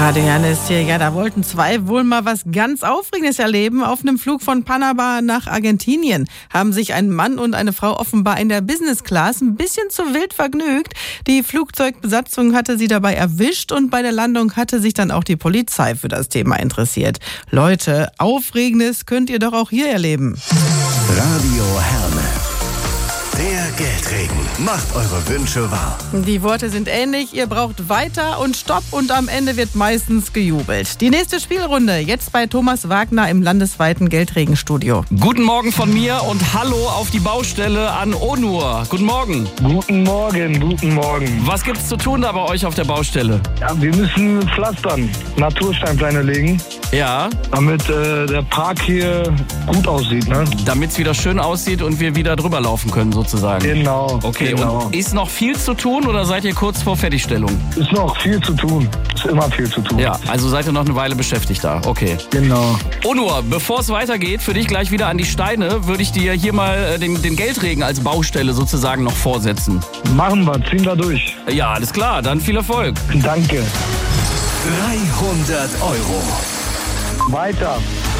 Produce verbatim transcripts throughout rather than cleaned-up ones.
Radio Janne ist hier. Ja, da wollten zwei wohl mal was ganz Aufregendes erleben. Auf einem Flug von Panama nach Argentinien haben sich ein Mann und eine Frau offenbar in der Business Class ein bisschen zu wild vergnügt. Die Flugzeugbesatzung hatte sie dabei erwischt und bei der Landung hatte sich dann auch die Polizei für das Thema interessiert. Leute, Aufregendes könnt ihr doch auch hier erleben. Radio Herne. Der Geldregen macht eure Wünsche wahr. Die Worte sind ähnlich. Ihr braucht weiter und Stopp und am Ende wird meistens gejubelt. Die nächste Spielrunde jetzt bei Thomas Wagner im landesweiten Geldregenstudio. Guten Morgen von mir und hallo auf die Baustelle an Onur. Guten Morgen. Guten Morgen, guten Morgen. Was gibt's zu tun da bei euch auf der Baustelle? Ja, wir müssen pflastern, Natursteinpläne legen, Ja, damit äh, der Park hier gut aussieht, ne? damit es wieder schön aussieht und wir wieder drüber laufen können sozusagen. Genau. Okay, genau. und ist noch viel zu tun oder seid ihr kurz vor Fertigstellung? Ist noch viel zu tun. Ist immer viel zu tun. Ja, also seid ihr noch eine Weile beschäftigt da. Okay. Genau. Onur, bevor es weitergeht, für dich gleich wieder an die Steine, würde ich dir hier mal äh, den, den Geldregen als Baustelle sozusagen noch vorsetzen. Machen wir, ziehen wir durch. Ja, alles klar, dann viel Erfolg. Danke. dreihundert Euro. Weiter,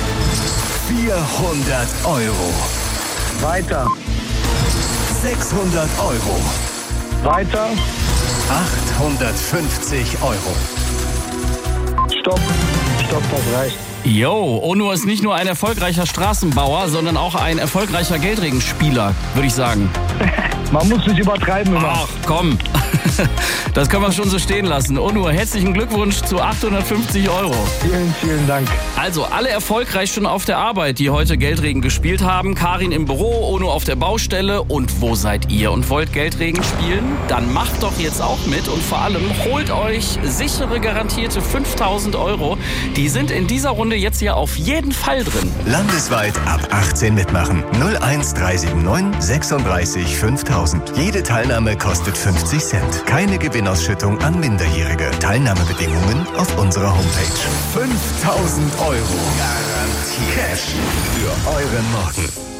vierhundert Euro. weiter, sechshundert Euro. weiter. achthundertfünfzig Euro. Stopp, stopp, das reicht. Yo, Onur ist nicht nur ein erfolgreicher Straßenbauer, sondern auch ein erfolgreicher Geldregenspieler, würde ich sagen. Man muss nicht übertreiben immer. Ach, komm. Das können wir schon so stehen lassen. Onur, herzlichen Glückwunsch zu achthundertfünfzig Euro. Vielen, vielen Dank. Also, alle erfolgreich schon auf der Arbeit, die heute Geldregen gespielt haben. Karin im Büro, Onur auf der Baustelle. Und wo seid ihr und wollt Geldregen spielen? Dann macht doch jetzt auch mit und vor allem holt euch sichere, garantierte fünftausend Euro. Die sind in dieser Runde jetzt ja auf jeden Fall drin. Landesweit ab achtzehn mitmachen. null eins drei sieben neun sechsunddreißig fünftausend. Jede Teilnahme kostet fünfzig Cent. Keine Gewinnausschüttung an Minderjährige. Teilnahmebedingungen auf unserer Homepage. fünftausend Euro. Garantiert Cash für euren Morgen.